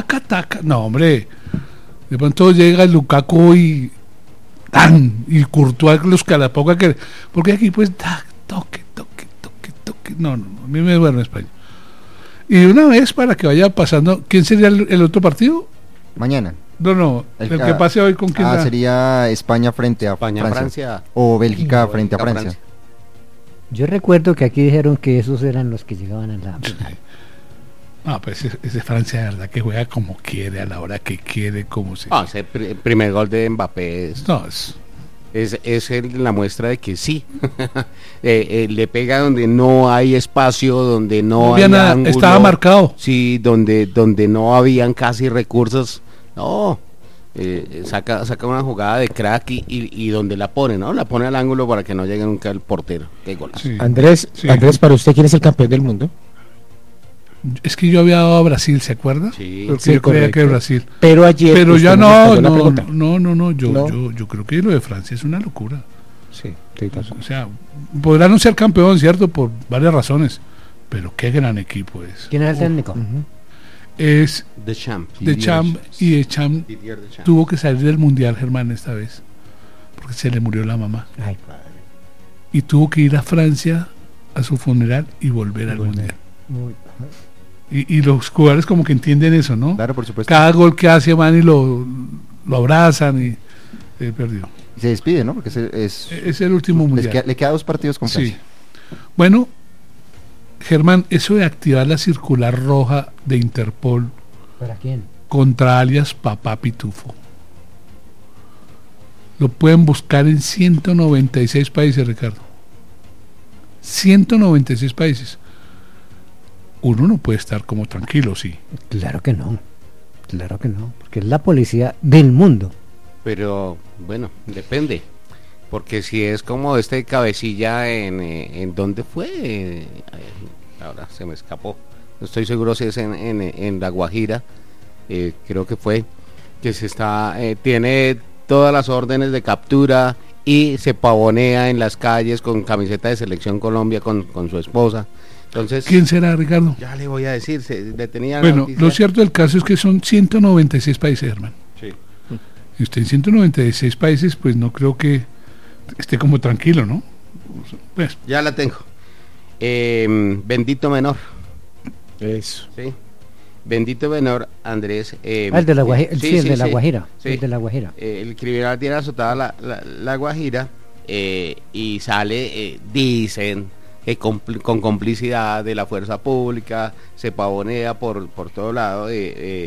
taca, taca. No, hombre, de pronto llega el Lukaku y ¡tan! Y Courtois los calapoca que... Porque aquí pues toque. No, a mí me duele España. Y una vez para que vaya pasando, ¿quién sería el otro partido? Mañana. No, el que pase hoy con quién. Sería España frente a Francia. O Bélgica frente a Francia. Yo recuerdo que aquí dijeron que esos eran los que llegaban a la final. No, pues es de Francia, de verdad, que juega como quiere, a la hora que quiere, como se... ese primer gol de Mbappé es la muestra de que sí. Le pega donde no hay espacio, donde no hay nada, ángulo. Estaba marcado. Sí, donde no habían casi recursos. No, saca una jugada de crack y donde la pone, ¿no? La pone al ángulo para que no llegue nunca el portero. Qué golazo. Sí. Andrés, para usted, ¿quién es el campeón del mundo? Es que yo había dado a Brasil, ¿se acuerda? Sí, porque yo creía que Brasil. Pero ayer... Pero ya no, yo creo que lo de Francia es una locura. Sí, o sea, podrá no ser campeón, ¿cierto? Por varias razones, pero qué gran equipo es. ¿Quién es el técnico? Es Deschamps. Y Deschamps tuvo que salir del Mundial, Germán, esta vez, porque se le murió la mamá. Ay, padre. Y tuvo que ir a Francia a su funeral y volver al Mundial. Y los jugadores como que entienden eso, ¿no? Claro, por supuesto. Cada gol que hace van y lo abrazan y perdió. Y se despide, ¿no? Porque es el último mundial. Le queda 2 partidos con Francia. Sí. Bueno, Germán, eso de activar la circular roja de Interpol. ¿Para quién? Contra alias Papá Pitufo. Lo pueden buscar en 196 países, Ricardo. 196 países. Uno no puede estar como tranquilo, sí. Claro que no, porque es la policía del mundo. Pero bueno, depende, porque si es como este cabecilla en ¿dónde fue? Ahora se me escapó, no estoy seguro si es en La Guajira, creo que fue, que tiene todas las órdenes de captura y se pavonea en las calles con camiseta de Selección Colombia con su esposa. Entonces, ¿quién será, Ricardo? Ya le voy a decir, se detenía. Bueno, lo cierto del caso es que son 196 países, hermano. Sí. Y usted en 196 países, pues no creo que esté como tranquilo, ¿no? Pues. Ya la tengo. Bendito Menor. Eso. Sí. Bendito Menor, Andrés. El de la Guajira. El de la Guajira. Sí. El de la Guajira. El criminal tiene azotada la Guajira y sale, dicen, con complicidad de la fuerza pública, se pavonea por todo lado, y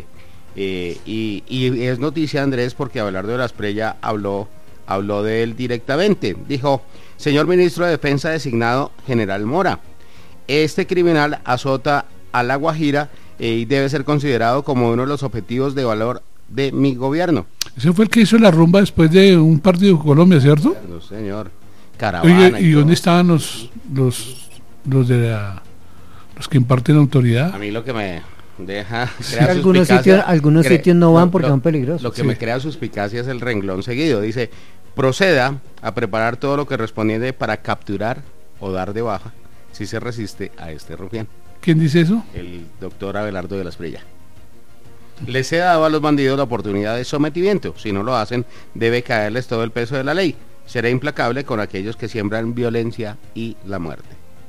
es noticia, Andrés, porque Abelardo Asprilla habló de él directamente. Dijo: señor ministro de Defensa designado General Mora, este criminal azota a la Guajira y debe ser considerado como uno de los objetivos de valor de mi gobierno. Ese fue el que hizo la rumba después de un partido de Colombia, ¿cierto? No, señor. Caravana. Oye, ¿y dónde estaban los de los que imparten autoridad? A mí lo que me deja algunos sitios no van porque son peligrosos. Lo que me crea suspicacia es el renglón seguido. Dice: proceda a preparar todo lo que respondiente para capturar o dar de baja si se resiste a este rufián. ¿Quién dice eso? El doctor Abelardo Asprilla. Les he dado a los bandidos la oportunidad de sometimiento. Si no lo hacen, debe caerles todo el peso de la ley. Será implacable con aquellos que siembran violencia y la muerte.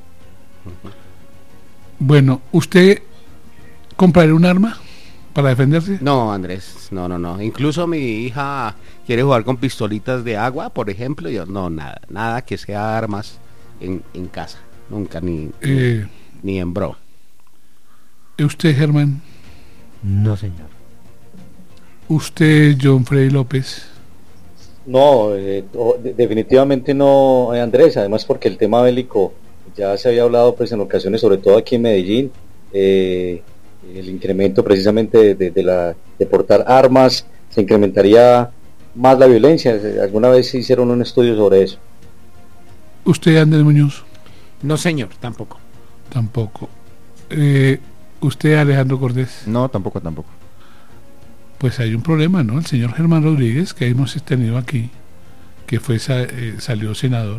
Bueno, ¿usted comprará un arma para defenderse? No, Andrés, no. Incluso mi hija quiere jugar con pistolitas de agua, por ejemplo. Yo no, nada que sea armas en casa. Nunca, ni en bro. ¿Usted, Germán? No, señor. ¿Usted, John Freddy López? No, definitivamente no, Andrés, además porque el tema bélico ya se había hablado pues en ocasiones, sobre todo aquí en Medellín, el incremento precisamente de portar armas, se incrementaría más la violencia. ¿Alguna vez se hicieron un estudio sobre eso? ¿Usted, Andrés Muñoz? No, señor, tampoco. ¿Usted, Alejandro Cordés? No, tampoco. Pues hay un problema, ¿no? El señor Germán Rodríguez, que hemos tenido aquí, que salió senador,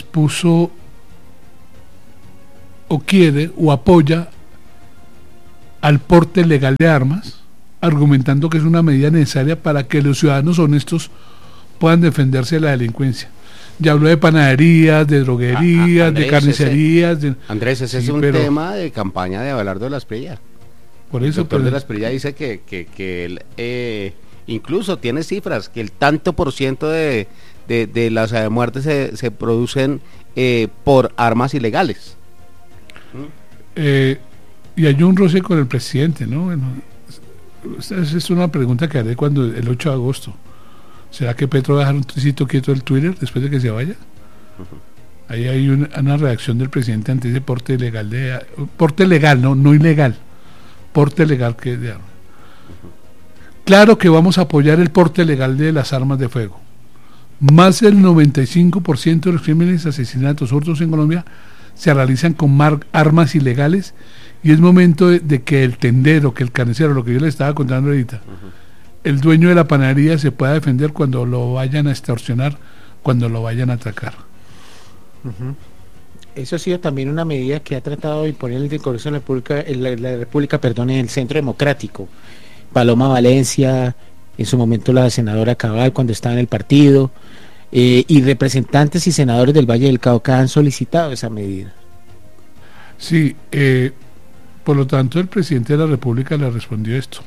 expuso o quiere o apoya al porte legal de armas, argumentando que es una medida necesaria para que los ciudadanos honestos puedan defenderse de la delincuencia. Ya habló de panaderías, de droguerías, Andrés, de carnicerías. Andrés, ese es un tema de campaña de Abelardo de la Espriella. Por eso, el doctor de la Espriella dice que él incluso tiene cifras, que el tanto por ciento de las muertes se producen por armas ilegales. Y hay un roce con el presidente, ¿no? Bueno, esa es una pregunta que haré cuando el 8 de agosto. ¿Será que Petro va a dejar un tricito quieto del Twitter después de que se vaya? Ahí hay una reacción del presidente ante ese porte legal no ilegal, porte legal que es de armas. Claro que vamos a apoyar el porte legal de las armas de fuego. Más del 95% de los crímenes, asesinatos, hurtos en Colombia se realizan con armas ilegales, y es momento de que el tendero, que el carnicero, lo que yo le estaba contando ahorita, el dueño de la panadería se pueda defender cuando lo vayan a extorsionar, cuando lo vayan a atacar. Eso ha sido también una medida que ha tratado de imponer el Congreso de la República, en el Centro Democrático. Paloma Valencia, en su momento la senadora Cabal cuando estaba en el partido, y representantes y senadores del Valle del Cauca han solicitado esa medida. Sí, por lo tanto el presidente de la República le respondió esto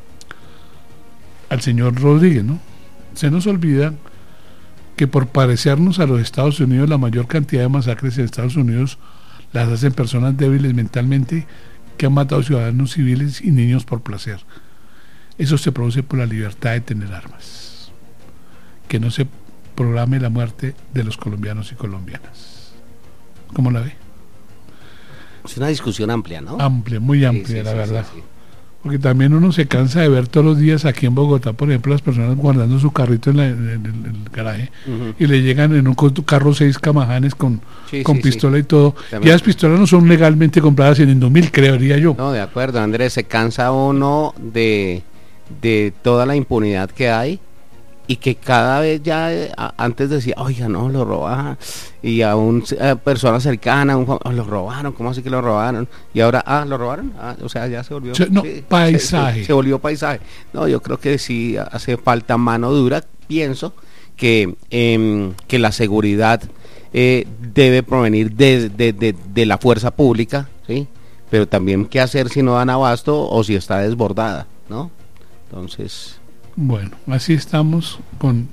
al señor Rodríguez, ¿no? Se nos olvida que por parecernos a los Estados Unidos, la mayor cantidad de masacres en Estados Unidos las hacen personas débiles mentalmente que han matado ciudadanos civiles y niños por placer. Eso se produce por la libertad de tener armas. Que no se programe la muerte de los colombianos y colombianas. ¿Cómo la ve? Es una discusión amplia, ¿no? Amplia, muy amplia, sí, la verdad. Sí. Porque también uno se cansa de ver todos los días aquí en Bogotá, por ejemplo, las personas guardando su carrito en el garaje, y le llegan en un carro 6 camajanes con pistola y todo. También. Ya las pistolas no son legalmente compradas en Indomil, creería yo. No, de acuerdo, Andrés, se cansa uno de toda la impunidad que hay, y que cada vez ya antes decía, oiga, no, lo robaron, y a una persona cercana, lo robaron, ¿cómo así que lo robaron? Y ahora, ¿lo robaron? O sea, ya se volvió... paisaje. Se volvió paisaje. No, yo creo que sí hace falta mano dura. Pienso que la seguridad debe provenir de la fuerza pública, ¿sí? Pero también qué hacer si no dan abasto o si está desbordada, ¿no? Entonces... Bueno, así estamos con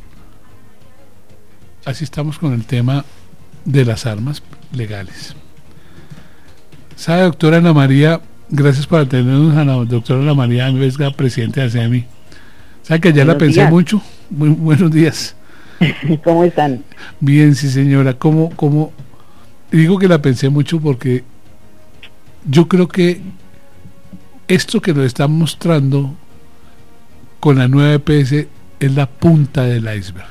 el tema de las armas legales. ¿Sabe, doctora Ana María? Gracias por atendernos, a la doctora Ana María Vesga, presidenta de CEMI. ¿Sabe que ayer la pensé mucho? Muy buenos días. ¿Cómo están? Bien, sí, señora. ¿Cómo? Digo que la pensé mucho porque yo creo que esto que nos están mostrando con la nueva EPS es la punta del iceberg.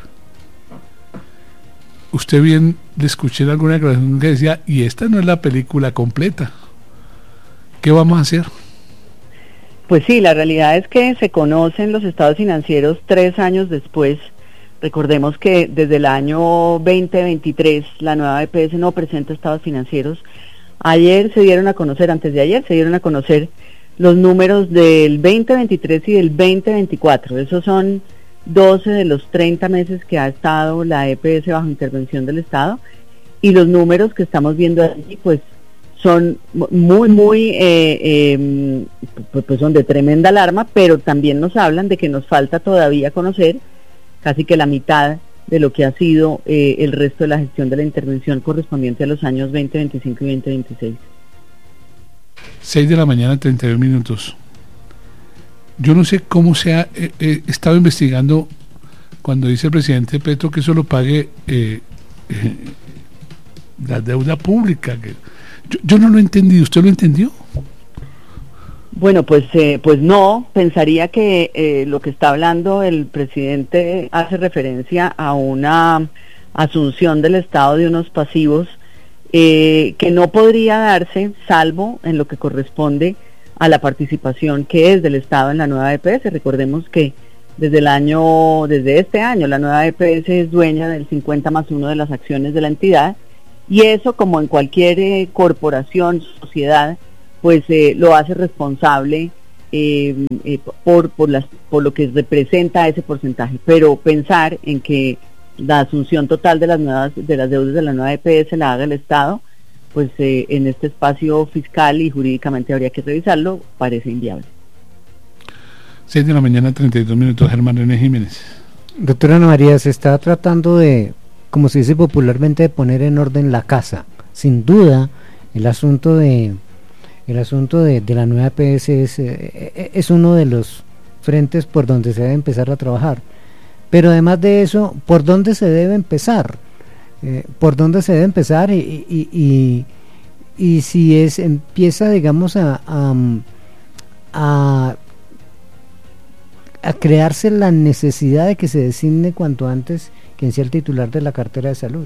Usted bien le escuché en alguna declaración que decía, y esta no es la película completa. ¿Qué vamos a hacer? Pues sí, la realidad es que se conocen los estados financieros 3 años después. Recordemos que desde el año 2023 la nueva EPS no presenta estados financieros. Antes de ayer se dieron a conocer los números del 2023 y del 2024. Esos son 12 de los 30 meses que ha estado la EPS bajo intervención del Estado, y los números que estamos viendo allí pues son pues son de tremenda alarma, pero también nos hablan de que nos falta todavía conocer casi que la mitad de lo que ha sido el resto de la gestión de la intervención correspondiente a los años 2025 y 2026. 6 de la mañana, 32 minutos. Yo no sé cómo se ha estado investigando cuando dice el presidente Petro que eso lo pague la deuda pública. Yo no lo he entendido. ¿Usted lo entendió? Bueno, pues no, pensaría que lo que está hablando el presidente hace referencia a una asunción del Estado de unos pasivos que no podría darse salvo en lo que corresponde a la participación que es del Estado en la nueva EPS. Recordemos que desde este año la nueva EPS es dueña del 50+1 de las acciones de la entidad, y eso, como en cualquier corporación, sociedad, pues lo hace responsable por lo que representa ese porcentaje, pero pensar en que la asunción total de las deudas de la nueva EPS la haga el Estado, pues en este espacio fiscal y jurídicamente habría que revisarlo, parece inviable. 6 de la mañana, 32 minutos, Germán René Jiménez. Doctora Ana María, se está tratando de, como se dice popularmente, de poner en orden la casa. Sin duda, el asunto de la nueva EPS es uno de los frentes por donde se debe empezar a trabajar. Pero además de eso, ¿por dónde se debe empezar? ¿Por dónde se debe empezar? Y si empieza, digamos, a crearse la necesidad de que se designe cuanto antes quien sea el titular de la cartera de salud.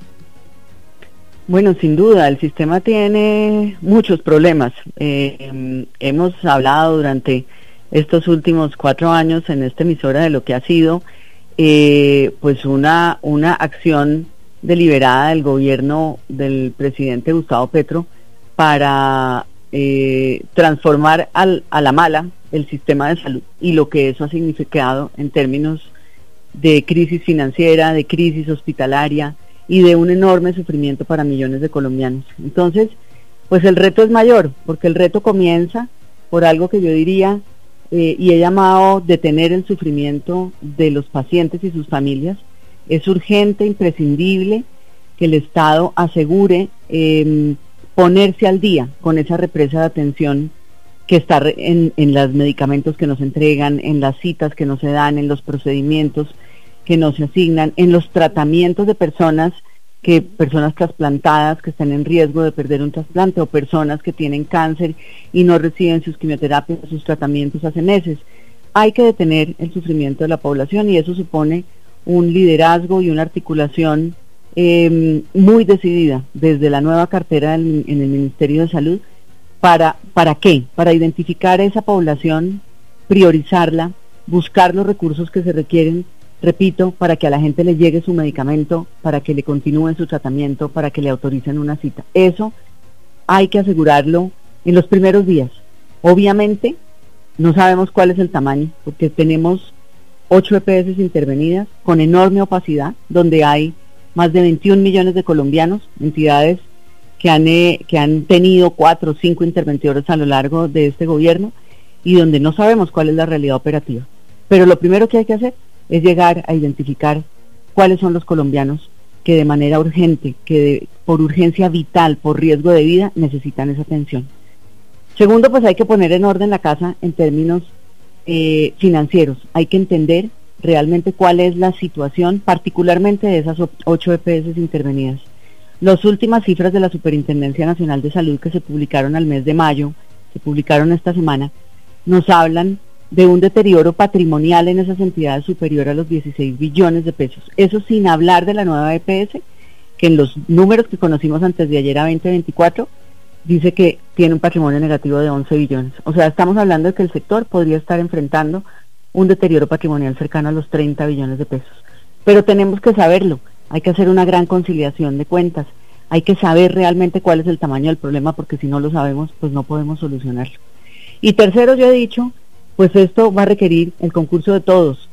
Bueno, sin duda, el sistema tiene muchos problemas. Hemos hablado durante estos últimos 4 años en esta emisora de lo que ha sido pues una acción deliberada del gobierno del presidente Gustavo Petro para transformar a la mala el sistema de salud y lo que eso ha significado en términos de crisis financiera, de crisis hospitalaria y de un enorme sufrimiento para millones de colombianos. Entonces, pues el reto es mayor, porque el reto comienza por algo que yo diría, y he llamado detener el sufrimiento de los pacientes y sus familias. Es urgente, imprescindible que el Estado asegure ponerse al día con esa represa de atención que está en los medicamentos que nos entregan, en las citas que no se dan, en los procedimientos que no se asignan, en los tratamientos de personas trasplantadas que están en riesgo de perder un trasplante, o personas que tienen cáncer y no reciben sus quimioterapias, sus tratamientos hace meses. Hay que detener el sufrimiento de la población y eso supone un liderazgo y una articulación muy decidida desde la nueva cartera en el Ministerio de Salud. ¿Para qué? Para identificar a esa población, priorizarla, buscar los recursos que se requieren, repito, para que a la gente le llegue su medicamento, para que le continúe su tratamiento, para que le autoricen una cita. Eso hay que asegurarlo en los primeros días. Obviamente, no sabemos cuál es el tamaño, porque tenemos 8 EPS intervenidas con enorme opacidad, donde hay más de 21 millones de colombianos, entidades que han tenido 4 o 5 interventores a lo largo de este gobierno, y donde no sabemos cuál es la realidad operativa. Pero lo primero que hay que hacer es llegar a identificar cuáles son los colombianos que de manera urgente, por urgencia vital, por riesgo de vida, necesitan esa atención. Segundo, pues hay que poner en orden la casa en términos financieros. Hay que entender realmente cuál es la situación, particularmente de esas 8 EPS intervenidas. Las últimas cifras de la Superintendencia Nacional de Salud que se publicaron al mes de mayo, se publicaron esta semana, nos hablan de un deterioro patrimonial en esas entidades superior a los 16 billones de pesos. Eso sin hablar de la nueva EPS, que en los números que conocimos antes de ayer a 2024, dice que tiene un patrimonio negativo de 11 billones. O sea, estamos hablando de que el sector podría estar enfrentando un deterioro patrimonial cercano a los 30 billones de pesos. Pero tenemos que saberlo, hay que hacer una gran conciliación de cuentas, hay que saber realmente cuál es el tamaño del problema, porque si no lo sabemos, pues no podemos solucionarlo. Y tercero, yo he dicho, pues esto va a requerir el concurso de todos.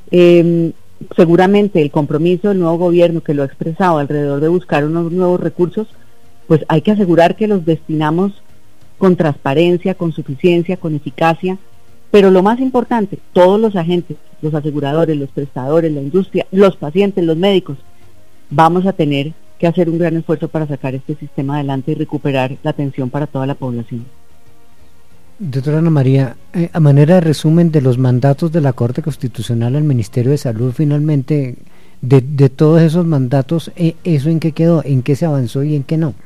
Seguramente el compromiso del nuevo gobierno, que lo ha expresado alrededor de buscar unos nuevos recursos, pues hay que asegurar que los destinamos con transparencia, con suficiencia, con eficacia, pero lo más importante, todos los agentes, los aseguradores, los prestadores, la industria, los pacientes, los médicos, vamos a tener que hacer un gran esfuerzo para sacar este sistema adelante y recuperar la atención para toda la población. Doctora Ana María, a manera de resumen de los mandatos de la Corte Constitucional al Ministerio de Salud, finalmente, de todos esos mandatos, ¿eso en qué quedó? ¿En qué se avanzó y en qué no?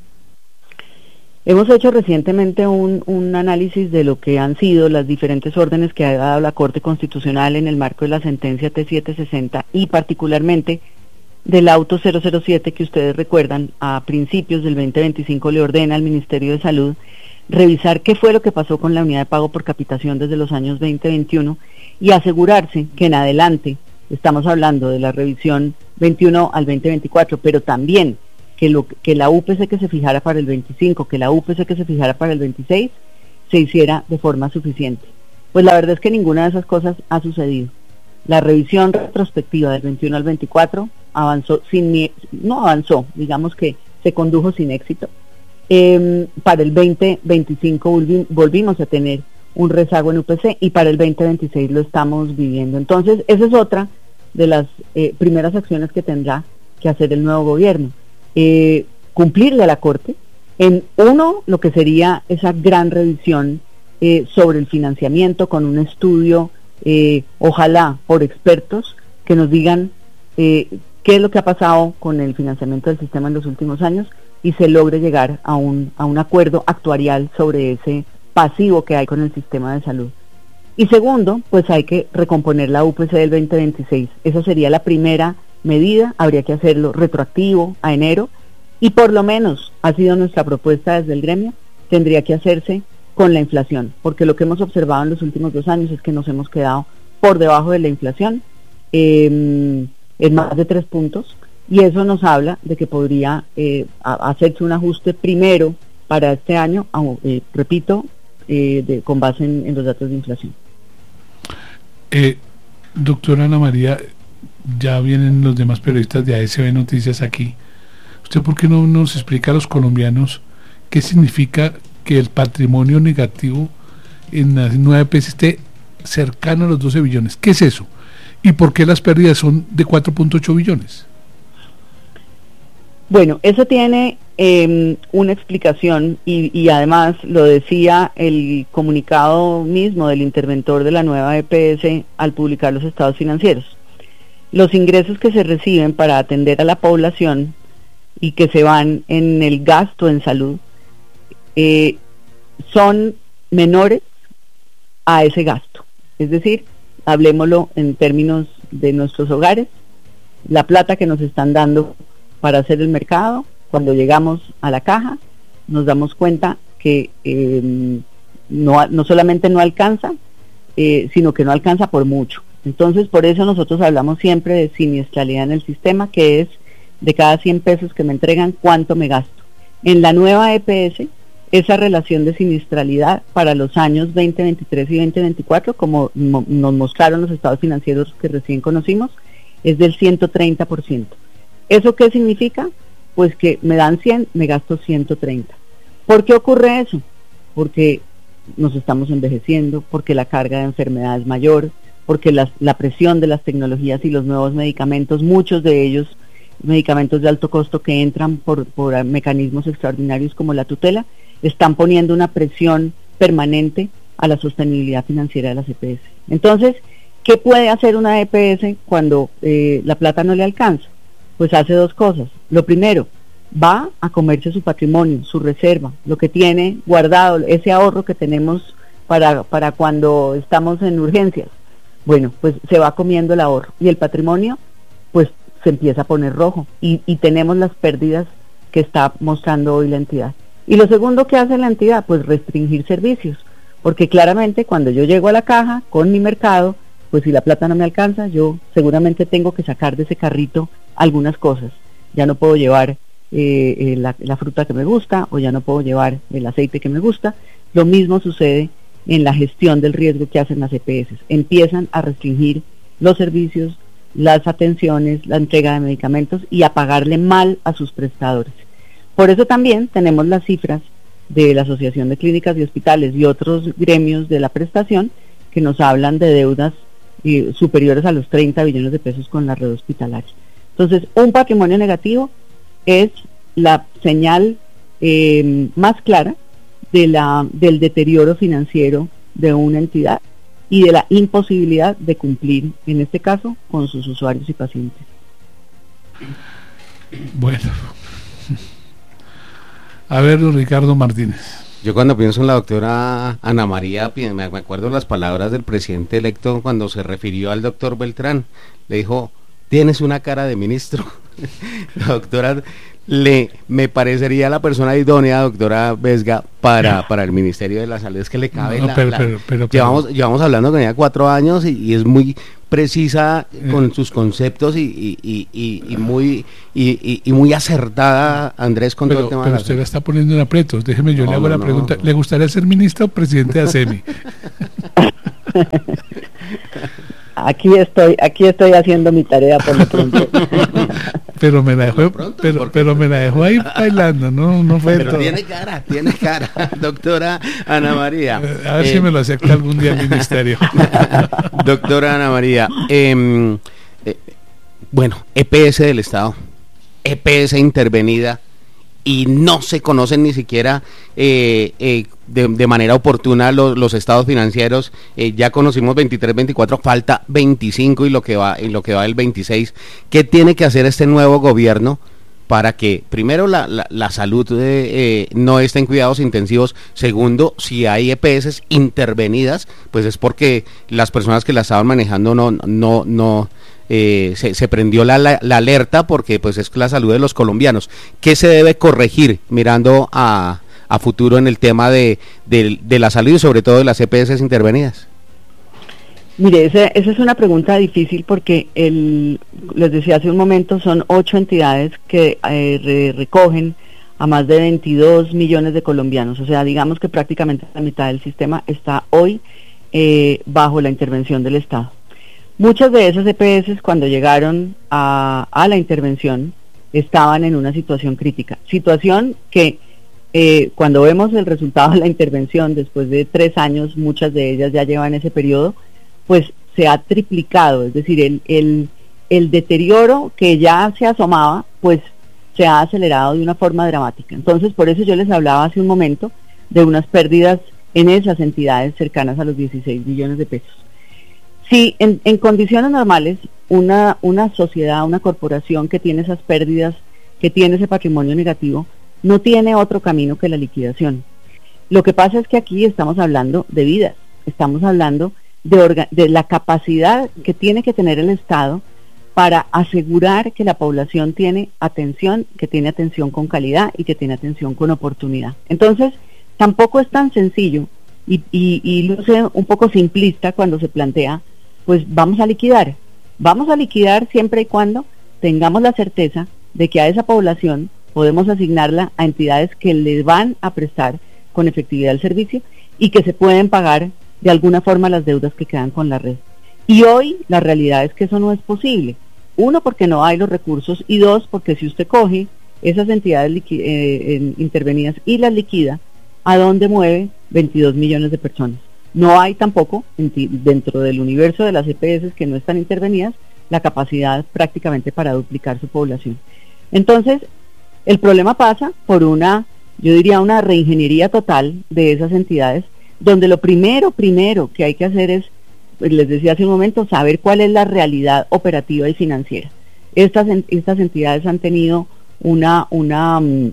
Hemos hecho recientemente un análisis de lo que han sido las diferentes órdenes que ha dado la Corte Constitucional en el marco de la sentencia T760 y particularmente del auto 007 que ustedes recuerdan a principios del 2025 le ordena al Ministerio de Salud revisar qué fue lo que pasó con la unidad de pago por capitación desde los años 2021 y asegurarse que en adelante, estamos hablando de la revisión 21 al 2024, pero también que la UPC que se fijara para el 25, que la UPC que se fijara para el 26, se hiciera de forma suficiente. Pues la verdad es que ninguna de esas cosas ha sucedido. La revisión retrospectiva del 21 al 24 digamos que se condujo sin éxito. Para el 2025 volvimos a tener un rezago en UPC y para el 2026 lo estamos viviendo. Entonces, esa es otra de las primeras acciones que tendrá que hacer el nuevo gobierno. Cumplirle a la Corte en lo que sería esa gran revisión sobre el financiamiento con un estudio, ojalá por expertos, que nos digan qué es lo que ha pasado con el financiamiento del sistema en los últimos años y se logre llegar a un acuerdo actuarial sobre ese pasivo que hay con el sistema de salud. Y segundo, pues hay que recomponer la UPC del 2026. Esa sería la primera medida, habría que hacerlo retroactivo a enero y por lo menos, ha sido nuestra propuesta desde el gremio, tendría que hacerse con la inflación, porque lo que hemos observado en los últimos 2 años es que nos hemos quedado por debajo de la inflación en más de 3 puntos y eso nos habla de que podría hacerse un ajuste primero para este año, repito, con base en los datos de inflación. Doctora Ana María, ya vienen los demás periodistas de ASB Noticias aquí. ¿Usted por qué no nos explica a los colombianos qué significa que el patrimonio negativo en la nueva EPS esté cercano a los 12 billones? ¿Qué es eso? ¿Y por qué las pérdidas son de 4.8 billones? Bueno, eso tiene una explicación y además lo decía el comunicado mismo del interventor de la nueva EPS al publicar los estados financieros. Los ingresos que se reciben para atender a la población y que se van en el gasto en salud son menores a ese gasto. Es decir, hablemoslo en términos de nuestros hogares, la plata que nos están dando para hacer el mercado, cuando llegamos a la caja, nos damos cuenta que no solamente no alcanza, sino que no alcanza por mucho. Entonces, por eso nosotros hablamos siempre de siniestralidad en el sistema, que es de cada 100 pesos que me entregan, ¿cuánto me gasto? En la nueva EPS, esa relación de siniestralidad para los años 2023 y 2024, como nos mostraron los estados financieros que recién conocimos, es del 130%. ¿Eso qué significa? Pues que me dan 100, me gasto 130. ¿Por qué ocurre eso? Porque nos estamos envejeciendo, porque la carga de enfermedad es mayor, porque la presión de las tecnologías y los nuevos medicamentos, muchos de ellos medicamentos de alto costo que entran por mecanismos extraordinarios como la tutela, están poniendo una presión permanente a la sostenibilidad financiera de las EPS. Entonces, ¿qué puede hacer una EPS cuando la plata no le alcanza? Pues hace 2 cosas. Lo primero, va a comerse su patrimonio, su reserva, lo que tiene guardado, ese ahorro que tenemos para cuando estamos en urgencias. Bueno, pues se va comiendo el ahorro y el patrimonio pues se empieza a poner rojo y tenemos las pérdidas que está mostrando hoy la entidad. Y lo segundo que hace la entidad, pues restringir servicios, porque claramente cuando yo llego a la caja con mi mercado, pues si la plata no me alcanza, yo seguramente tengo que sacar de ese carrito algunas cosas. Ya no puedo llevar la fruta que me gusta o ya no puedo llevar el aceite que me gusta. Lo mismo sucede en la gestión del riesgo que hacen las EPS. Empiezan a restringir los servicios, las atenciones, la entrega de medicamentos y a pagarle mal a sus prestadores. Por eso también tenemos las cifras de la Asociación de Clínicas y Hospitales y otros gremios de la prestación que nos hablan de deudas superiores a los 30 billones de pesos con la red hospitalaria. Entonces, un patrimonio negativo es la señal más clara del deterioro financiero de una entidad y de la imposibilidad de cumplir, en este caso, con sus usuarios y pacientes. Bueno, a ver, don Ricardo Martínez. Yo cuando pienso en la doctora Ana María, me acuerdo las palabras del presidente electo cuando se refirió al doctor Beltrán. Le dijo, tienes una cara de ministro. La doctora me parecería la persona idónea, doctora Vesga, para el Ministerio de la Salud. Es que le cabe llevamos hablando con ella 4 años y es muy precisa con sus conceptos y muy acertada, Andrés, con todo el tema. Pero usted la está poniendo en aprietos. Déjeme, yo le hago la pregunta. ¿Le gustaría ser ministro o presidente de ASEMI? Aquí estoy haciendo mi tarea por lo pronto. Pero me la dejó, pero me la dejó ahí bailando, no fue pero todo. Tiene cara, doctora Ana María. A ver si me lo acepta algún día el ministerio. Doctora Ana María, bueno, EPS del Estado, EPS intervenida, y no se conocen ni siquiera de manera oportuna los estados financieros. Ya conocimos 23, 24, falta 25 y lo que va del 26. ¿Qué tiene que hacer este nuevo gobierno para que, primero, la salud no esté en cuidados intensivos? Segundo, si hay EPS intervenidas, pues es porque las personas que la estaban manejando no se prendió la alerta, porque pues es la salud de los colombianos. ¿Qué se debe corregir mirando a futuro en el tema de la salud y sobre todo de las EPS intervenidas? Mire, esa es una pregunta difícil porque les decía hace un momento, son 8 entidades que recogen a más de 22 millones de colombianos. O sea, digamos que prácticamente la mitad del sistema está hoy bajo la intervención del Estado. Muchas de esas EPS, cuando llegaron a la intervención, estaban en una situación crítica. Situación que cuando vemos el resultado de la intervención, después de 3 años, muchas de ellas ya llevan ese periodo, pues se ha triplicado. Es decir, el deterioro que ya se asomaba, pues se ha acelerado de una forma dramática. Entonces, por eso yo les hablaba hace un momento de unas pérdidas en esas entidades cercanas a los 16 millones de pesos. Si en condiciones normales una sociedad, una corporación que tiene esas pérdidas, que tiene ese patrimonio negativo, no tiene otro camino que la liquidación. Lo que pasa es que aquí estamos hablando de vidas, estamos hablando de la capacidad que tiene que tener el Estado para asegurar que la población tiene atención, que tiene atención con calidad y que tiene atención con oportunidad. Entonces, tampoco es tan sencillo y luce un poco simplista cuando se plantea, pues vamos a liquidar siempre y cuando tengamos la certeza de que a esa población podemos asignarla a entidades que le van a prestar con efectividad el servicio y que se pueden pagar de alguna forma las deudas que quedan con la red. Y hoy la realidad es que eso no es posible. 1, porque no hay los recursos, y 2, porque si usted coge esas entidades intervenidas y las liquida, ¿a dónde mueve 22 millones de personas? No hay tampoco, dentro del universo de las EPS que no están intervenidas, la capacidad prácticamente para duplicar su población. Entonces, el problema pasa por una reingeniería total de esas entidades, donde lo primero que hay que hacer es, pues les decía hace un momento, saber cuál es la realidad operativa y financiera. Estas entidades han tenido pues un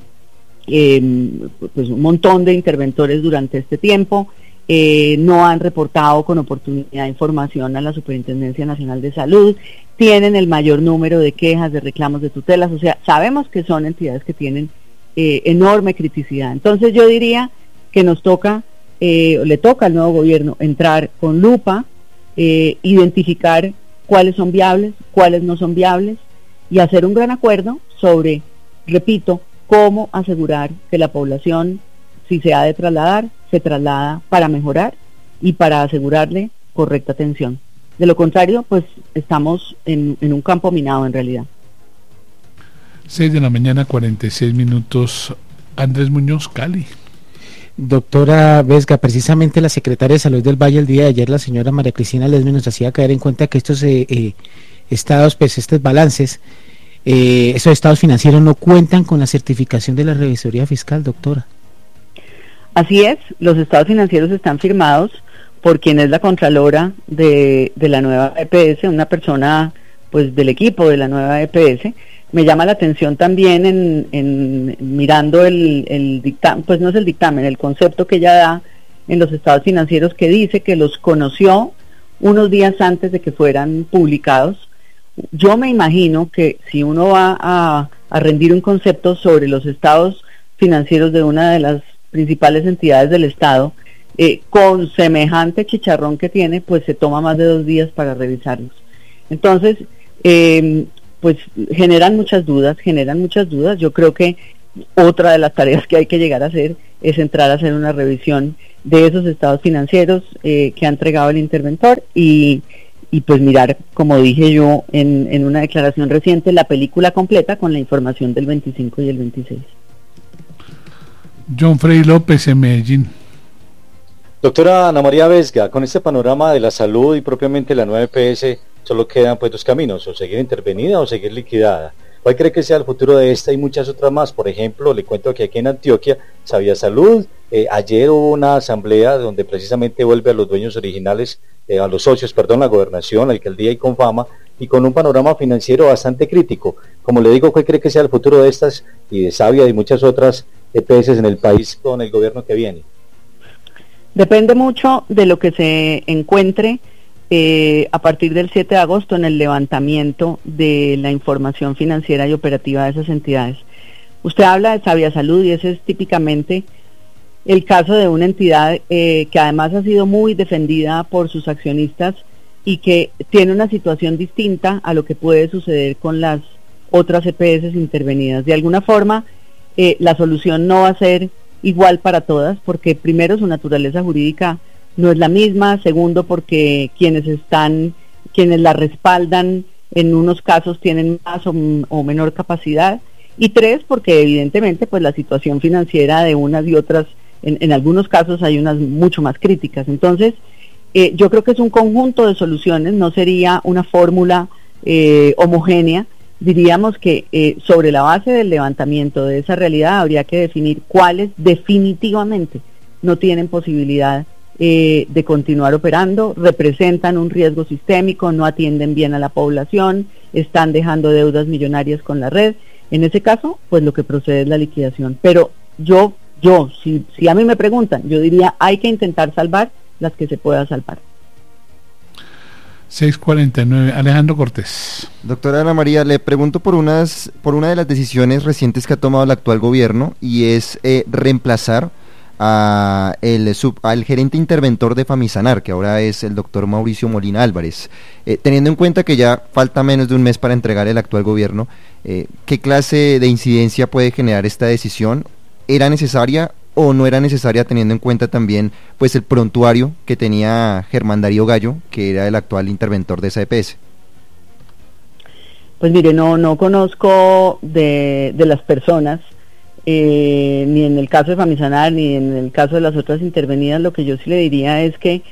montón de interventores durante este tiempo, no han reportado con oportunidad de información a la Superintendencia Nacional de Salud, tienen el mayor número de quejas, de reclamos, de tutelas. O sea, sabemos que son entidades que tienen enorme criticidad. Entonces yo diría que le toca al nuevo gobierno entrar con lupa, identificar cuáles son viables, cuáles no son viables, y hacer un gran acuerdo sobre, repito, cómo asegurar que la población, si se ha de trasladar, se traslada para mejorar y para asegurarle correcta atención. De lo contrario, pues estamos en un campo minado en realidad. 6:46 a.m. Andrés Muñoz, Cali. Doctora Vesga, precisamente la secretaria de Salud del Valle el día de ayer, la señora María Cristina Lesme, nos hacía caer en cuenta que estos estados, pues estos balances, esos estados financieros no cuentan con la certificación de la revisoría fiscal, doctora. Así es, los estados financieros están firmados por quien es la contralora de la nueva EPS, una persona pues del equipo de la nueva EPS. Me llama la atención también en mirando el dictamen, pues no es el dictamen, el concepto que ella da en los estados financieros, que dice que los conoció unos días antes de que fueran publicados. Yo me imagino que si uno va a rendir un concepto sobre los estados financieros de una de las principales entidades del Estado, con semejante chicharrón que tiene, pues se toma más de 2 días para revisarlos. Entonces, pues generan muchas dudas. Yo creo que otra de las tareas que hay que llegar a hacer es entrar a hacer una revisión de esos estados financieros que ha entregado el interventor y pues mirar, como dije yo en una declaración reciente, la película completa con la información del 25 y el 26. John Frey López en Medellín. Doctora Ana María Vesga, con este panorama de la salud y propiamente la nueva EPS, solo quedan pues dos caminos, o seguir intervenida o seguir liquidada. ¿Cuál cree que sea el futuro de esta y muchas otras más? Por ejemplo, le cuento que aquí en Antioquia, Sabia Salud, ayer hubo una asamblea donde precisamente vuelve a los dueños originales, a los socios, la gobernación, la alcaldía y Confama, y con un panorama financiero bastante crítico. Como le digo, ¿cuál cree que sea el futuro de estas y de Sabia y muchas otras EPS en el país con el gobierno que viene? Depende mucho de lo que se encuentre a partir del 7 de agosto en el levantamiento de la información financiera y operativa de esas entidades. Usted habla de Sabia Salud y ese es típicamente el caso de una entidad que además ha sido muy defendida por sus accionistas y que tiene una situación distinta a lo que puede suceder con las otras EPS intervenidas. De alguna forma, la solución no va a ser igual para todas, porque primero su naturaleza jurídica no es la misma, segundo porque quienes la respaldan en unos casos tienen más o menor capacidad, y tres porque evidentemente pues la situación financiera de unas y otras, en algunos casos hay unas mucho más críticas. Entonces yo creo que es un conjunto de soluciones, no sería una fórmula homogénea. Diríamos que sobre la base del levantamiento de esa realidad habría que definir cuáles definitivamente no tienen posibilidad de continuar operando, representan un riesgo sistémico, no atienden bien a la población, están dejando deudas millonarias con la red. En ese caso, pues lo que procede es la liquidación. Pero si a mí me preguntan, yo diría hay que intentar salvar las que se pueda salvar. 6:49, Alejandro Cortés. Doctora Ana María, le pregunto por una de las decisiones recientes que ha tomado el actual gobierno, y es reemplazar al gerente interventor de Famisanar, que ahora es el doctor Mauricio Molina Álvarez. Teniendo en cuenta que ya falta menos de un mes para entregar el actual gobierno, ¿qué clase de incidencia puede generar esta decisión? ¿Era necesaria o no era necesaria, teniendo en cuenta también pues el prontuario que tenía Germán Darío Gallo, que era el actual interventor de esa EPS? Pues mire, no conozco de las personas, ni en el caso de Famisanar ni en el caso de las otras intervenidas. Lo que yo sí le diría es que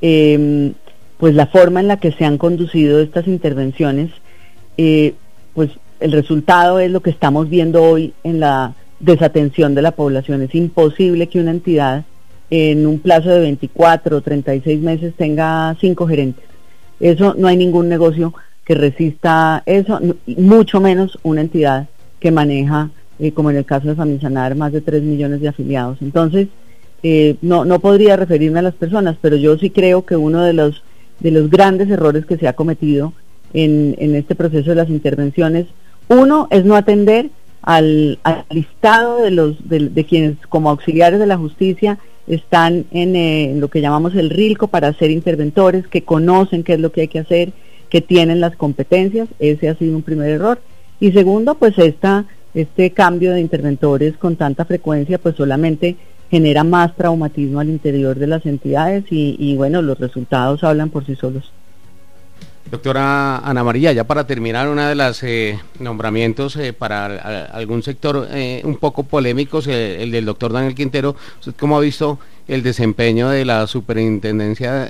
pues la forma en la que se han conducido estas intervenciones, pues el resultado es lo que estamos viendo hoy en la desatención de la población. Es imposible que una entidad en un plazo de 24 o 36 meses tenga 5 gerentes. Eso no hay ningún negocio que resista eso, mucho menos una entidad que maneja, como en el caso de Famisanar, más de 3 millones de afiliados. Entonces, no podría referirme a las personas, pero yo sí creo que uno de los grandes errores que se ha cometido en este proceso de las intervenciones, uno es no atender al listado de quienes como auxiliares de la justicia están en lo que llamamos el RILCO para ser interventores, que conocen qué es lo que hay que hacer, que tienen las competencias. Ese ha sido un primer error. Y segundo, pues este cambio de interventores con tanta frecuencia pues solamente genera más traumatismo al interior de las entidades y bueno, los resultados hablan por sí solos. Doctora Ana María, ya para terminar, una de las nombramientos para algún sector un poco polémicos, el del doctor Daniel Quintero. ¿Usted cómo ha visto el desempeño de la superintendencia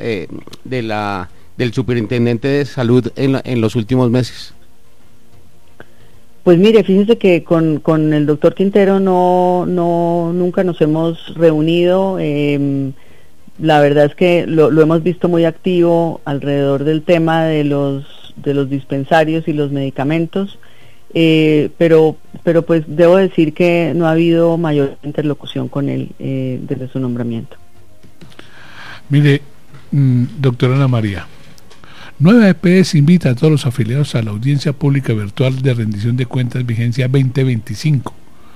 del superintendente de salud en los últimos meses? Pues mire, fíjese que con el doctor Quintero nunca nos hemos reunido. La verdad es que lo hemos visto muy activo alrededor del tema de los dispensarios y los medicamentos, pero pues debo decir que no ha habido mayor interlocución con él desde su nombramiento. Mire, doctora Ana María, Nueva EPS invita a todos los afiliados a la audiencia pública virtual de rendición de cuentas vigencia 2025,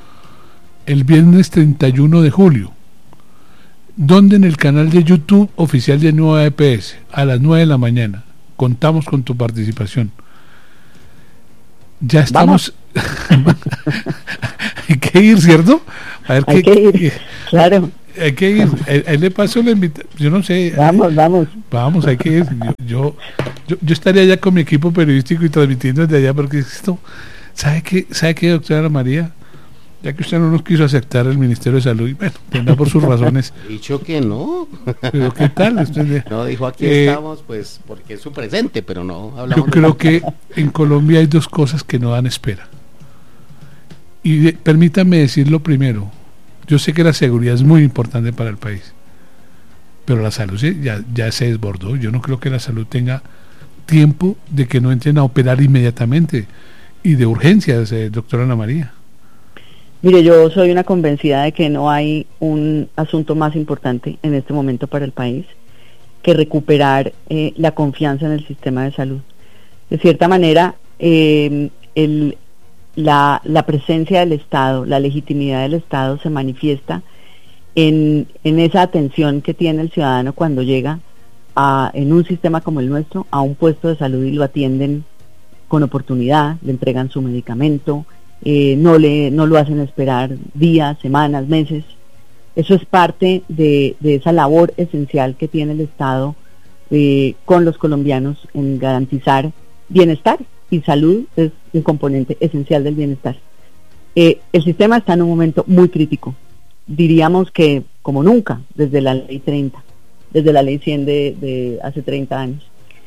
el viernes 31 de julio. Donde en el canal de YouTube oficial de Nueva EPS a las 9 de la mañana. contamos con tu participación. Ya estamos. Hay que ir, ¿cierto? A ver Hay que ir, claro. Hay que ir. Ahí le paso la invitación. Yo no sé. Vamos. Hay que ir. Yo estaría allá con mi equipo periodístico y transmitiendo desde allá, porque esto. ¿Sabe qué, doctora Ana María? Ya que usted no nos quiso aceptar el Ministerio de Salud, y bueno, tendrá por sus razones. Dicho que no. Pero ¿qué tal? No, dijo aquí estamos, pues, porque es su presente, pero no hablamos. Yo creo que en Colombia hay dos cosas que no dan espera. Y permítame decirlo primero. Yo sé que la seguridad es muy importante para el país, pero la salud ya se desbordó. Yo no creo que la salud tenga tiempo de que no entren a operar inmediatamente y de urgencias, doctora Ana María. Mire, yo soy una convencida de que no hay un asunto más importante en este momento para el país que recuperar la confianza en el sistema de salud. De cierta manera, la presencia del Estado, la legitimidad del Estado se manifiesta en esa atención que tiene el ciudadano cuando llega en un sistema como el nuestro a un puesto de salud y lo atienden con oportunidad, le entregan su medicamento, no lo hacen esperar días, semanas, meses. Eso es parte de esa labor esencial que tiene el Estado con los colombianos en garantizar bienestar, y salud es un componente esencial del bienestar. El sistema está en un momento muy crítico, diríamos que como nunca, desde la ley 30, desde la ley 100 de hace 30 años.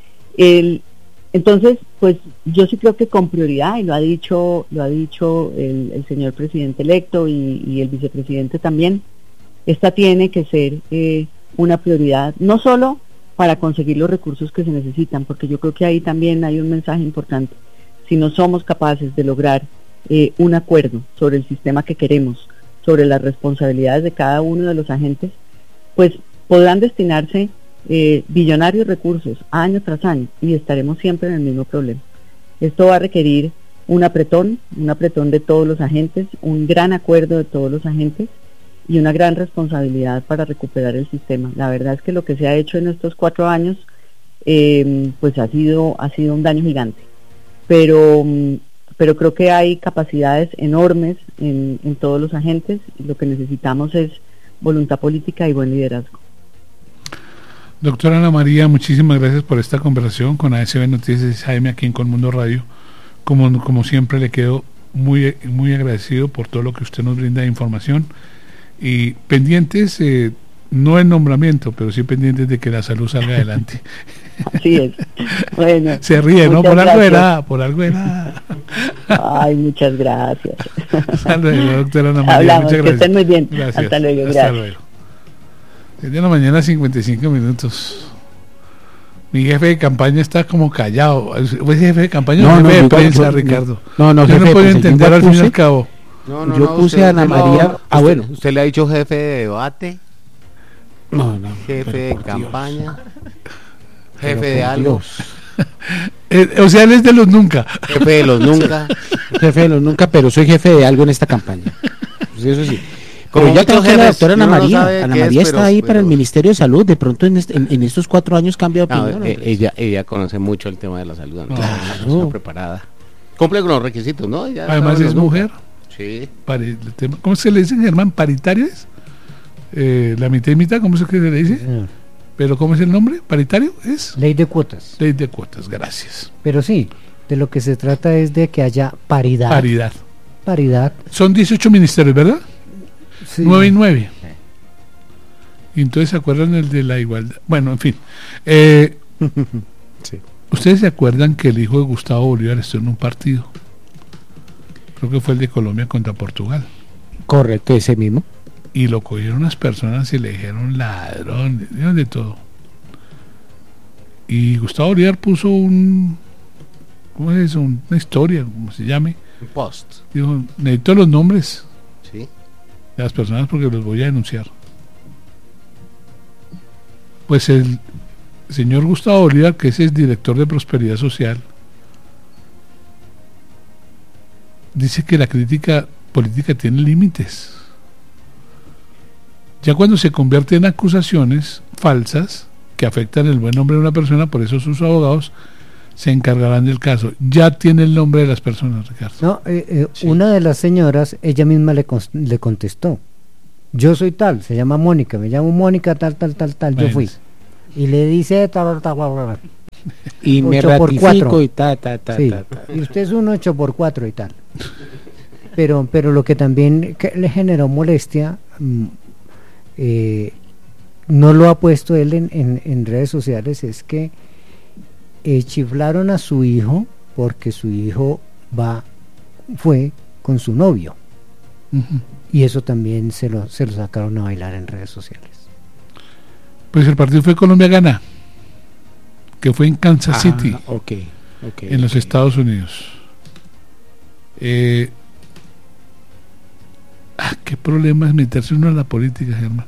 Entonces, pues yo sí creo que con prioridad, y lo ha dicho el señor presidente electo y el vicepresidente también, esta tiene que ser una prioridad, no solo para conseguir los recursos que se necesitan, porque yo creo que ahí también hay un mensaje importante. Si no somos capaces de lograr un acuerdo sobre el sistema que queremos, sobre las responsabilidades de cada uno de los agentes, pues podrán destinarse billonarios recursos año tras año y estaremos siempre en el mismo problema. Esto va a requerir un apretón de todos los agentes, un gran acuerdo de todos los agentes y una gran responsabilidad para recuperar el sistema. La verdad es que lo que se ha hecho en estos 4 años pues ha sido un daño gigante, pero creo que hay capacidades enormes en todos los agentes y lo que necesitamos es voluntad política y buen liderazgo. Doctora Ana María, muchísimas gracias por esta conversación con ASB Noticias Jaime aquí en Colmundo Radio. Como siempre le quedo muy agradecido por todo lo que usted nos brinda de información y pendientes, no el nombramiento, pero sí pendientes de que la salud salga adelante. Así es. Bueno, se ríe, ¿no? Por algo era. Ay, muchas gracias. Hasta luego, doctora Ana María. Hablamos, muchas que gracias. estén muy bien. Gracias. Hasta luego, Hasta gracias. luego. De la mañana 55 minutos. Mi jefe de campaña está como callado. ¿Es jefe de campaña o jefe de prensa, Ricardo? No, yo jefe, no puedo pues, entender al fin y al cabo. Yo puse a Ana María. Bueno. ¿Usted le ha dicho jefe de debate? No. Jefe de campaña. Jefe de algo. O sea, él es de los nunca. Jefe de los nunca. Jefe de los nunca, pero soy jefe de algo en esta campaña. Pues eso sí. Como ya creo que la doctora Ana María, Ana María está ahí para el Ministerio de Salud. De pronto en estos 4 años cambia de opinión. Ella conoce mucho el tema de la salud. Claro. Está preparada. Cumple con los requisitos, ¿no? Además es mujer. Sí. ¿Cómo se le dice, Germán? ¿Paritarias? La mitad y mitad, ¿cómo es que se le dice? Señor. ¿Pero cómo es el nombre? ¿Paritario? ¿Es? Ley de cuotas. Ley de cuotas, gracias. Pero sí, de lo que se trata es de que haya paridad. Paridad. Son 18 ministerios, ¿verdad? Sí. 9 y 9. Y entonces se acuerdan el de la igualdad. Bueno, en fin. Sí. ¿Ustedes se acuerdan que el hijo de Gustavo Bolívar estuvo en un partido? Creo que fue el de Colombia contra Portugal. Correcto, ese mismo. Y lo cogieron unas personas y le dijeron ladrón, dijeron de todo. Y Gustavo Bolívar puso ¿cómo es eso? Una historia, como se llame. Un post. Dijo, necesito los nombres Sí. de las personas porque los voy a denunciar. Pues el señor Gustavo Bolívar, que es el director de Prosperidad Social, dice que la crítica política tiene límites. Ya cuando se convierte en acusaciones falsas, que afectan el buen nombre de una persona, por eso sus abogados se encargarán del caso. Ya tiene el nombre de las personas, Ricardo. No, Sí. una de las señoras, ella misma le contestó. Yo soy tal, se llama Mónica, me llamo Mónica tal, yo fui. Imagínese. Y le dice tal. Y me 8 por ratifico 4. y Sí, ta. y usted es un 8x4 y tal. Pero lo que también le generó molestia, no lo ha puesto él en redes sociales, es que chiflaron a su hijo porque su hijo fue con su novio. Ujú. Y eso también se lo sacaron a bailar en redes sociales. Pues el partido fue Colombia-Gana, que fue en Kansas City, Ok. en los Estados Unidos. Qué problema es meterse uno en la política, Germán.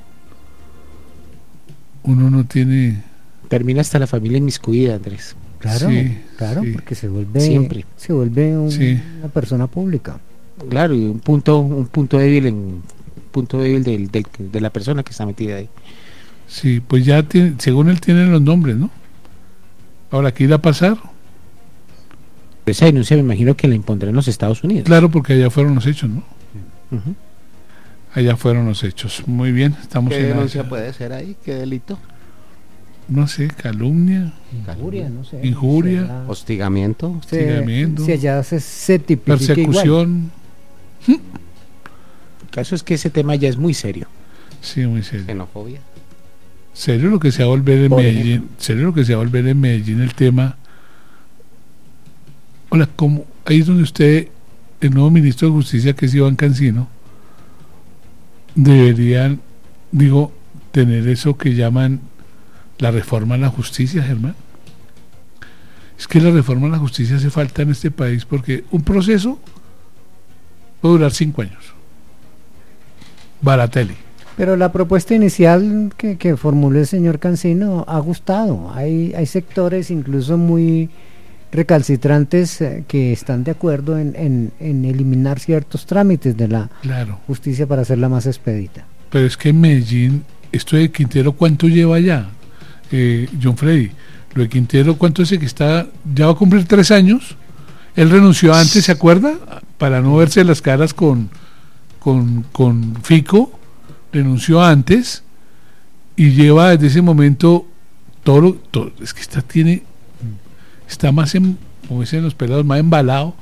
Uno no tiene... Termina hasta la familia inmiscuida, Andrés. Claro, Sí, claro, sí. porque se vuelve Siempre. Sí. una persona pública. Claro, y un punto débil de la persona que está metida ahí. Sí, pues ya tiene, según él tienen los nombres, ¿no? Ahora, ¿qué irá a pasar? Esa denuncia me imagino que la impondrá en los Estados Unidos. Claro, porque allá fueron los hechos, ¿no? Ujú. Allá fueron los hechos. Muy bien, estamos ¿Qué en la- denuncia puede ser ahí? ¿Qué delito? no sé, calumnia, Injuria, no sé. Injuria. Si allá- Hostigamiento. hostigamiento, Si allá se tipifica igual. persecución. El caso es que ese tema ya es muy serio. Sí, muy serio. Xenofobia. Serio lo que se va a volver en Por Medellín. ejemplo. Serio lo que se va a volver en Medellín el tema. Hola, ¿cómo? Ahí es donde usted, el nuevo ministro de Justicia, que es Iván Cancino, deberían, tener eso que llaman la reforma a la justicia, Germán. Es que la reforma a la justicia hace falta en este país porque un proceso puede durar 5 años. Baratelli. Pero la propuesta inicial que formuló el señor Cancino ha gustado. Hay sectores incluso muy recalcitrantes que están de acuerdo en eliminar ciertos trámites de la Claro. justicia para hacerla más expedita. Pero es que en Medellín, esto de Quintero, ¿cuánto lleva ya? John Freddy, lo de Quintero, ¿cuánto es que está? Ya va a cumplir 3 años. Él renunció antes, ¿se acuerda? Para no verse las caras con Fico, renunció antes y lleva desde ese momento todo, es que está más, como dicen los pelados, más embalado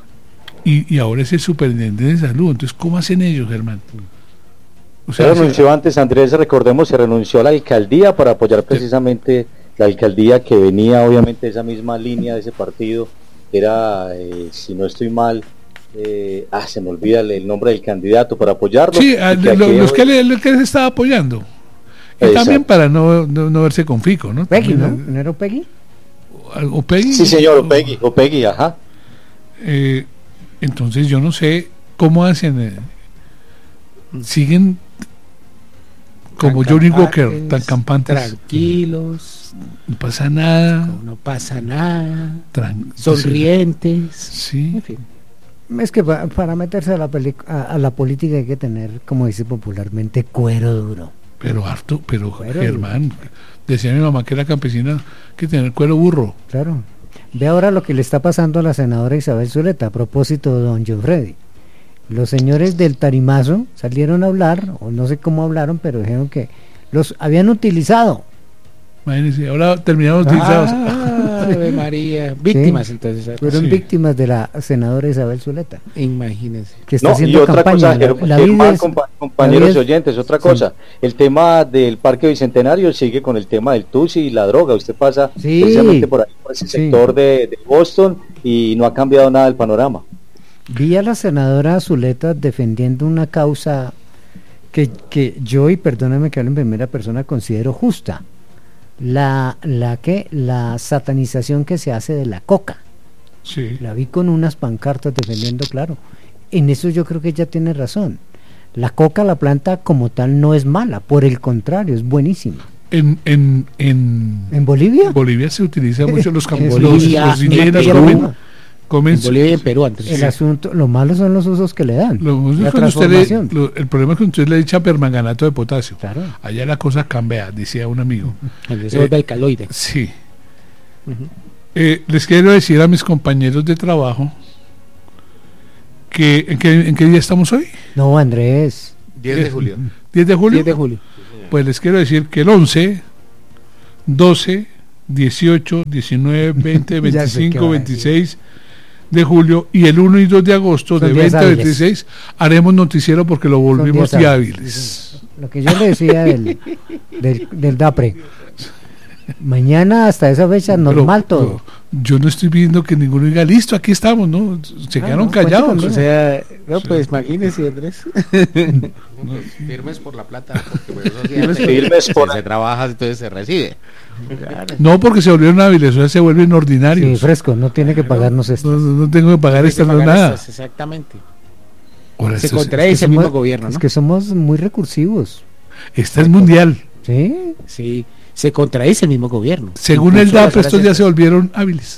y ahora es el superintendente de salud. Entonces, ¿cómo hacen ellos, Germán? O Se sea, renunció antes, Andrés, recordemos, se renunció a la alcaldía para apoyar precisamente la alcaldía que venía obviamente de esa misma línea de ese partido, que era, si no estoy mal, se me olvida el nombre del candidato para apoyarlo. sí, y que los aquí que él estaba apoyando. Y Exacto. también para no verse con Fico, ¿no? Peggy, ¿no? También, ¿No era Peggy? o Peggy. Sí, señor, Opegui, ajá. Entonces yo no sé cómo hacen. Siguen como Johnny Walker, tan campantes. Tranquilos, No pasa nada. no pasa nada, Sonriente. sonrientes. Sí. En fin. Es que para meterse a la política hay que tener, como dice popularmente, cuero duro. Pero harto, pero Cuero. Germán, decía mi mamá que era campesina, que tener cuero burro. Claro. Ve ahora lo que le está pasando a la senadora Isabel Zuleta a propósito de don John Freddy. Los señores del Tarimazo salieron a hablar, o no sé cómo hablaron, pero dijeron que los habían utilizado. Imagínense, ahora terminamos utilizados. Ave María, víctimas entonces. Fueron Sí. víctimas de la senadora Isabel Zuleta, Imagínense. que está No, y haciendo otra campaña. cosa, Germán, compañeros y oyentes, otra cosa, el tema del Parque Bicentenario sigue con el tema del TUSI y la droga. Usted pasa Sí. precisamente por ahí, por ese Sí. sector de Boston, y no ha cambiado nada el panorama. Vi a la senadora Zuleta defendiendo una causa que yo, y perdóname que hable en primera persona, considero justa. La satanización que se hace de la coca. Sí. La vi con unas pancartas defendiendo, claro. En eso yo creo que ella tiene razón. La coca, la planta como tal, no es mala, por el contrario, es buenísima. En ¿En Bolivia? Bolivia se utiliza mucho los En campos, Bolivia, los en indígenas Perú. En Bolivia y en Perú, Andrés. El asunto, lo malo son los usos que le dan. La Cuando usted transformación. el problema es que usted le echa permanganato de potasio. Claro. Allá la cosa cambia, decía un amigo. Andrés se vuelve alcaloide. Sí. Les quiero decir a mis compañeros de trabajo que ¿en qué día estamos hoy? No, Andrés. 10 de julio. 10 de julio. 10 de julio. Pues les quiero decir que el 11, 12, 18, 19, 20, Ya sé qué 25, va a 26 de julio y el 1 y 2 de agosto Son de días 20 a hábiles. 26 haremos noticiero porque lo volvimos Son día días hábiles. Lo que yo le decía del DAPRE. Mañana hasta esa fecha normal Pero, todo. yo no estoy viendo que ninguno diga listo, aquí estamos, ¿no? Se quedaron no, cuente callados. conmigo. O sea, no, pues imagínese, Andrés. Firmes por la plata, porque por esos días Firmes por- se trabaja, entonces se recibe. No, porque se volvieron hábiles, o sea, se vuelven Sí, ordinarios. fresco, no tiene que pagarnos esto. No tengo que pagar esta, no nada. Exactamente. Ahora, Se esto es- contradice el mismo gobierno, Es ¿no? que somos muy recursivos. esta es mundial. ¿Sí? Sí, se contradice el mismo gobierno. Según el Impulsó las DAP, estos horas ya se extras. volvieron hábiles.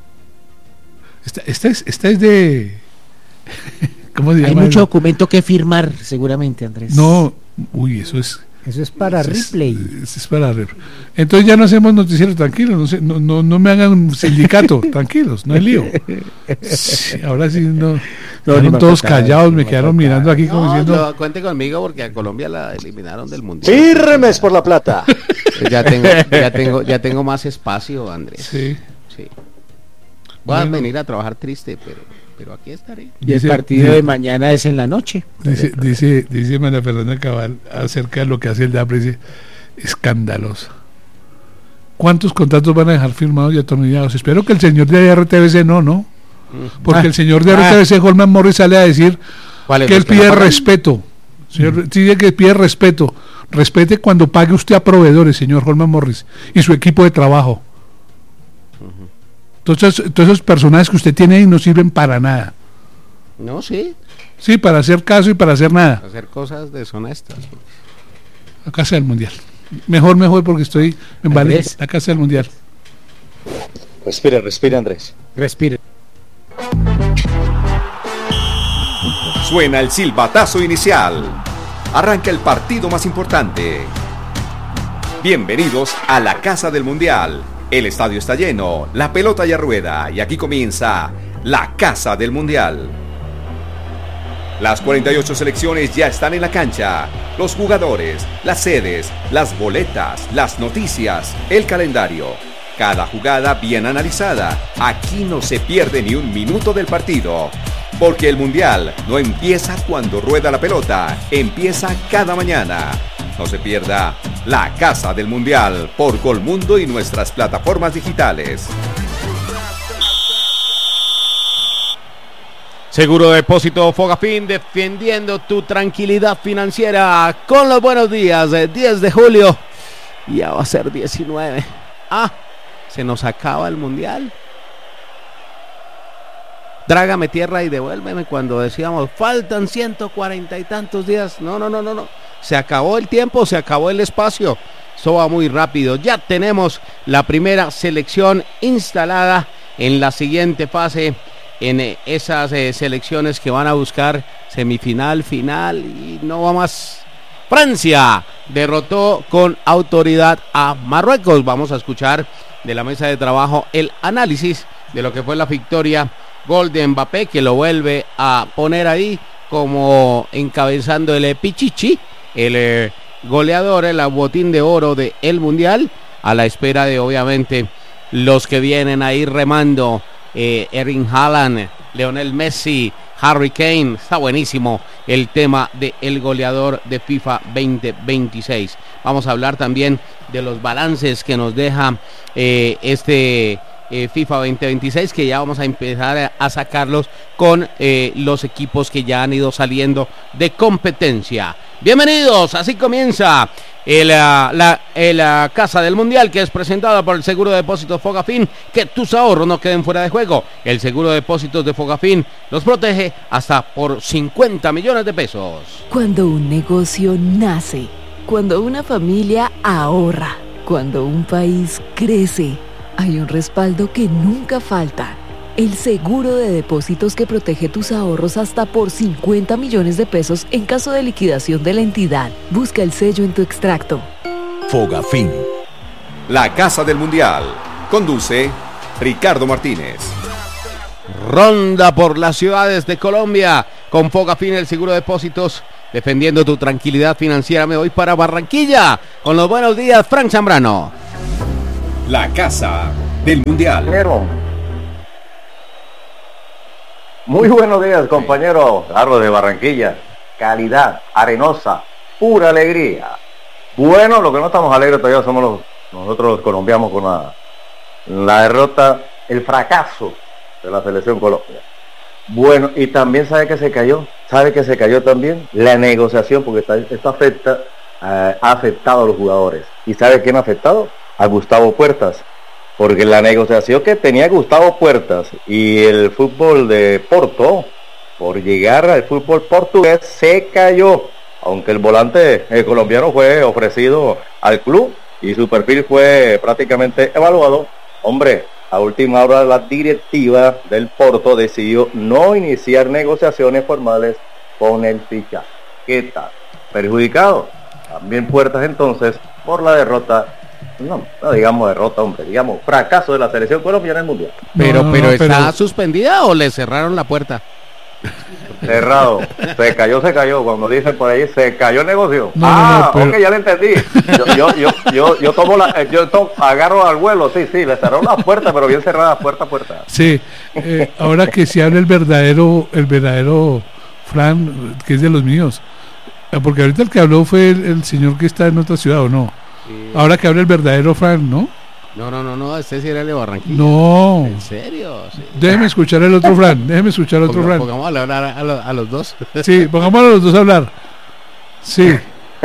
Esta es de... ¿Cómo se llama? Hay mucho documento que firmar, seguramente, Andrés. No, uy, eso es... Eso es para eso es- replay. eso es para Ripley. Entonces ya no hacemos noticiero, tranquilos, no me hagan un sindicato, tranquilos, no hay lío. Sí, ahora sí, no. No, ni Quedaron me todos faltaba, callados, ni me me quedaron faltaba. mirando aquí como No, diciendo... cuente conmigo porque a Colombia la eliminaron del mundial. Firmes por la plata. Ya tengo más espacio, Andrés. Sí. Sí. Voy a Bueno. venir a trabajar triste, pero aquí estaré. Y el Dice- partido de mañana es en la noche. Dice María Fernanda Cabal acerca de lo que hace el DAPRE, dice, escandaloso. ¿Cuántos contratos van a dejar firmados y atornillados? Espero que el señor de RTBC no. Porque el señor de RTBC, Holman Morris, sale a decir ¿Cuáles? que él ¿Los que pide no pagan? respeto. Señor, dice que pide respeto. Respete cuando pague usted a proveedores, señor Holman Morris, y su equipo de trabajo. Entonces, todos esos personajes que usted tiene ahí no sirven para nada. No, sí, Sí, para hacer caso y para hacer nada. hacer cosas deshonestas. La Casa del Mundial. Mejor porque estoy en Valencia. Andrés. La Casa del Mundial. Respira, respira, Andrés. Respire. Suena el silbatazo inicial. Arranca el partido más importante. Bienvenidos a la Casa del Mundial. El estadio está lleno, la pelota ya rueda y aquí comienza la Casa del Mundial. Las 48 selecciones ya están en la cancha. Los jugadores, las sedes, las boletas, las noticias, el calendario. Cada jugada bien analizada. Aquí no se pierde ni un minuto del partido. Porque el Mundial no empieza cuando rueda la pelota, empieza cada mañana. No se pierda la Casa del Mundial por Colmundo y nuestras plataformas digitales. Seguro Depósito Fogafín, defendiendo tu tranquilidad financiera con los buenos días. 10 de julio, ya va a ser 19. Se nos acaba el mundial. Trágame tierra y devuélveme cuando decíamos faltan 140 y tantos días. No. Se acabó el tiempo, se acabó el espacio. Eso va muy rápido. Ya tenemos la primera selección instalada en la siguiente fase, en esas selecciones que van a buscar semifinal, final y no va más. Francia derrotó con autoridad a Marruecos. Vamos a escuchar de la mesa de trabajo el análisis de lo que fue la victoria. Gol de Mbappé que lo vuelve a poner ahí como encabezando el Pichichi, el goleador, el botín de oro del Mundial, a la espera de obviamente los que vienen ahí remando. Erling Haaland, Lionel Messi, Harry Kane. Está buenísimo el tema del goleador de FIFA 2026. Vamos a hablar también de los balances que nos deja FIFA 2026, que ya vamos a empezar a sacarlos con los equipos que ya han ido saliendo de competencia. Bienvenidos, así comienza la Casa del Mundial, que es presentada por el Seguro de Depósitos Fogafín. Que tus ahorros no queden fuera de juego. El Seguro de Depósitos de Fogafín los protege hasta por 50 millones de pesos. Cuando un negocio nace, cuando una familia ahorra, cuando un país crece, hay un respaldo que nunca falta. el seguro de depósitos que protege tus ahorros hasta por 50 millones de pesos en caso de liquidación de la entidad. Busca el sello en tu extracto. Fogafín. La Casa del Mundial. Conduce Ricardo Martínez. Ronda por las ciudades de Colombia con Fogafín, el seguro de depósitos, defendiendo tu tranquilidad financiera. Me voy para Barranquilla con los buenos días, Frank Zambrano. La Casa del Mundial. Muy buenos días, compañero. Carlos de Barranquilla. Calidad, arenosa, pura alegría. Bueno, lo que no estamos alegres todavía somos nosotros los colombianos con la derrota, el fracaso de la selección Colombia. Bueno, y también sabe que se cayó también la negociación, porque esto ha afectado a los jugadores. ¿Y sabe quién ha afectado? A Gustavo Puertas, porque la negociación que tenía Gustavo Puertas y el fútbol de Porto, por llegar al fútbol portugués, se cayó, aunque el volante colombiano fue ofrecido al club y su perfil fue prácticamente evaluado. Hombre, a última hora la directiva del Porto decidió no iniciar negociaciones formales con el fichaje. ¿Qué tal? Perjudicado también Puertas entonces por la derrota, no digamos derrota, hombre, digamos fracaso de la selección colombiana en el Mundial. Pero ¿está suspendida o le cerraron la puerta? Cerrado, se cayó, cuando dicen por ahí, se cayó el negocio. Pero... ok, ya lo entendí. Yo agarro al vuelo, sí, le cerraron la puerta, pero bien cerrada, puerta. Sí, ahora que se habla el verdadero Fran, que es de los míos, porque ahorita el que habló fue el señor que está en otra ciudad, ¿o no? Sí. Ahora que habla el verdadero Fran, ¿no? No, este sí era el de Barranquilla. No. ¿En serio? Sí. Déjeme escuchar el otro Fran, Fran. Pongamos a hablar a los dos. Sí, pongamos a los dos a hablar. Sí.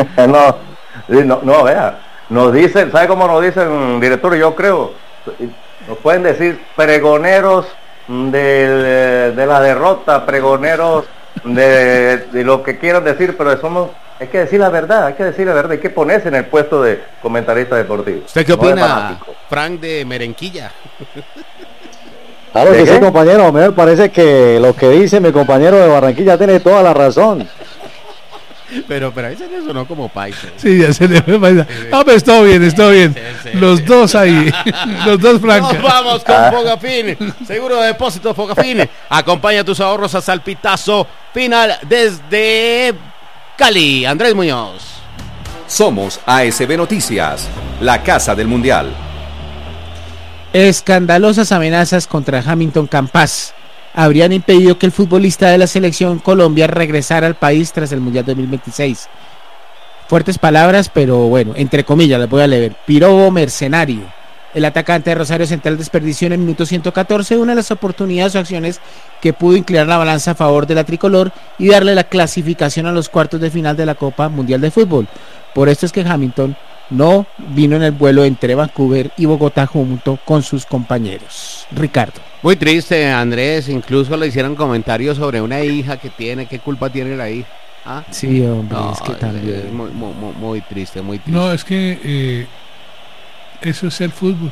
no, vea. Nos dicen, ¿sabe cómo nos dicen, director? Yo creo, nos pueden decir pregoneros de la derrota, pregoneros de lo que quieran decir, pero hay que decir la verdad, hay que ponerse en el puesto de comentarista deportivo. ¿Usted qué opina, Frank de Merenquilla? Claro que sí, compañero, me parece que lo que dice mi compañero de Barranquilla tiene toda la razón. Pero ahí se le sonó como paisa. Sí, ya se le fue paisa. Pero está bien. Sí. Los dos ahí, los dos Franca. Nos vamos con Fogafín, seguro de depósito Fogafín. Acompaña tus ahorros hasta el pitazo final desde Cali. Andrés Muñoz. Somos ASB Noticias, la Casa del Mundial. Escandalosas amenazas contra Hamilton Campas habrían impedido que el futbolista de la selección Colombia regresara al país tras el Mundial 2026. Fuertes palabras, pero bueno, entre comillas las voy a leer. Pirobo mercenario. El atacante de Rosario Central desperdició en el minuto 114 una de las oportunidades o acciones que pudo inclinar la balanza a favor de la tricolor y darle la clasificación a los cuartos de final de la Copa Mundial de Fútbol. Por esto es que Hamilton no vino en el vuelo entre Vancouver y Bogotá junto con sus compañeros. Ricardo. Muy triste, Andrés. Incluso le hicieron comentarios sobre una hija que tiene. ¿Qué culpa tiene la hija? ¿Ah? Sí, hombre, es que también. Muy triste. No, es que eso es el fútbol.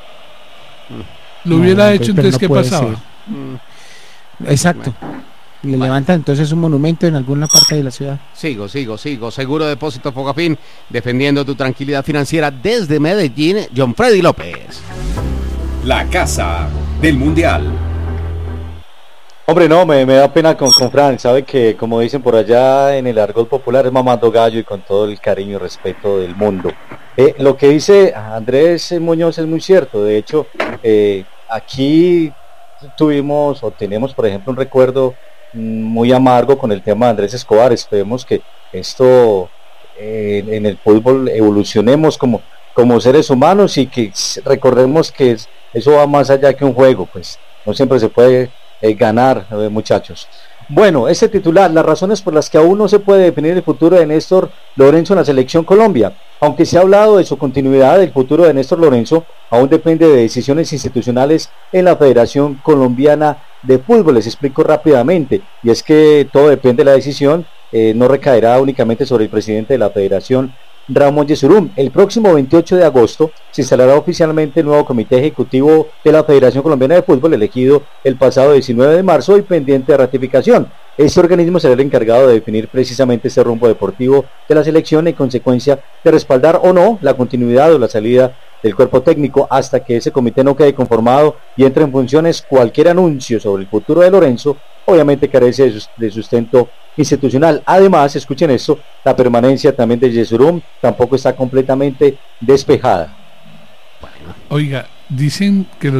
Lo hubiera hecho, entonces, ¿qué pasaba? Exacto. Le levantan entonces un monumento en alguna parte de la ciudad. Sigo. Seguro Depósito Fogafín, defendiendo tu tranquilidad financiera desde Medellín. John Freddy López. La Casa del Mundial. Hombre, no, me da pena con Frank. Sabe que, como dicen por allá en el argot popular, es mamando gallo y con todo el cariño y respeto del mundo. Lo que dice Andrés Muñoz es muy cierto. De hecho, aquí tenemos, por ejemplo, un recuerdo muy amargo con el tema de Andrés Escobar. Esperemos que esto en el fútbol evolucionemos como seres humanos y que recordemos que eso va más allá que un juego, pues no siempre se puede ganar, muchachos. Bueno, ese titular, las razones por las que aún no se puede definir el futuro de Néstor Lorenzo en la selección Colombia. Aunque se ha hablado de su continuidad, el futuro de Néstor Lorenzo aún depende de decisiones institucionales en la Federación Colombiana de Fútbol. Les explico rápidamente, y es que todo depende de la decisión, no recaerá únicamente sobre el presidente de la Federación Ramón Yesurún. El próximo 28 de agosto se instalará oficialmente el nuevo comité ejecutivo de la Federación Colombiana de Fútbol, elegido el pasado 19 de marzo y pendiente de ratificación. Este organismo será el encargado de definir precisamente este rumbo deportivo de la selección, en consecuencia de respaldar o no la continuidad o la salida del cuerpo técnico. Hasta que ese comité no quede conformado y entre en funciones, cualquier anuncio sobre el futuro de Lorenzo obviamente carece de sustento institucional. Además, escuchen esto, la permanencia también de Yesurún tampoco está completamente despejada. Oiga, dicen que los